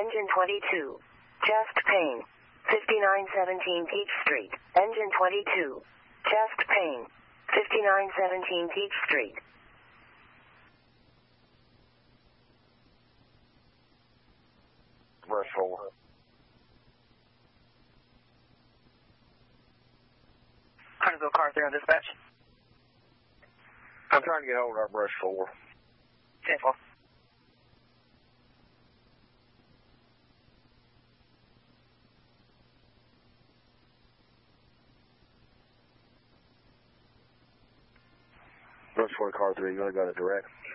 Engine 22. Chest pain. 5917 Peach Street. Engine 22. Chest pain. 5917 Peach Street. Brush 4. Huntersville Car 3 on dispatch. I'm trying to get hold of our Brush 4. 10-4. Brush 4 Car 3, you want to go to direct?